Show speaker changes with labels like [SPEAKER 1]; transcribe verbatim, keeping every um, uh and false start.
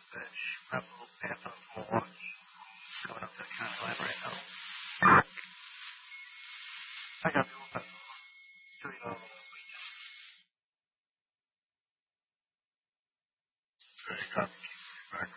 [SPEAKER 1] Fish. Rebel, Phantom, Milwaukee. Coming up to the county line right now. I got people that do you know very copy.